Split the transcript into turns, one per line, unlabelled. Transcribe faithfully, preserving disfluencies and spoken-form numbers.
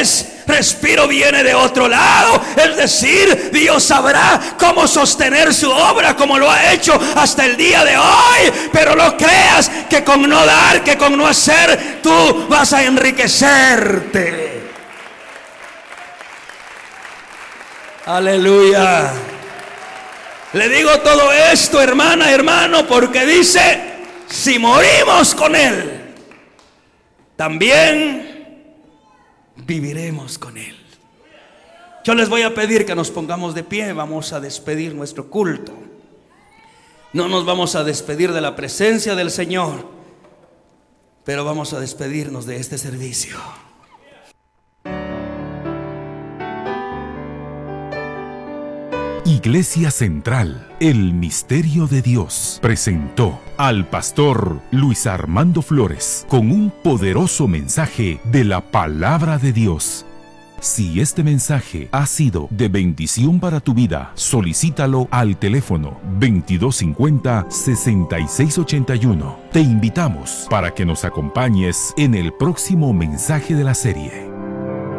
es, respiro viene de otro lado. Es decir, Dios sabrá cómo sostener su obra como lo ha hecho hasta el día de hoy. Pero no creas que con no dar, que con no hacer, tú vas a enriquecerte. Aleluya. Le digo todo esto, hermana, hermano, porque dice, si morimos con Él, también viviremos con Él. Yo les voy a pedir que nos pongamos de pie. Vamos a despedir nuestro culto. No nos vamos a despedir de la presencia del Señor, pero vamos a despedirnos de este servicio.
Iglesia Central, el Misterio de Dios, presentó al pastor Luis Armando Flores con un poderoso mensaje de la Palabra de Dios. Si este mensaje ha sido de bendición para tu vida, solicítalo al teléfono veintidós cincuenta, sesenta y seis ochenta y uno. Te invitamos para que nos acompañes en el próximo mensaje de la serie.